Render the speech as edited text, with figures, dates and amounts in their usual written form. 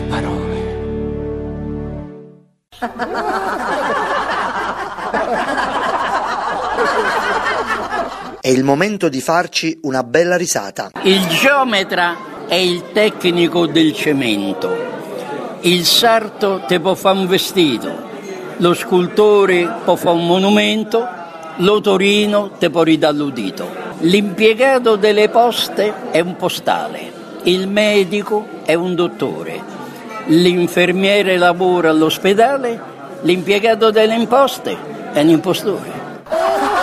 parole. È il momento di farci una bella risata. Il geometra è il tecnico del cemento. Il sarto te può fare un vestito. Lo scultore può fare un monumento. L'otorino te può ridare l'udito. L'impiegato delle poste è un postale. Il medico è un dottore. L'infermiere lavora all'ospedale. L'impiegato delle imposte è un impostore.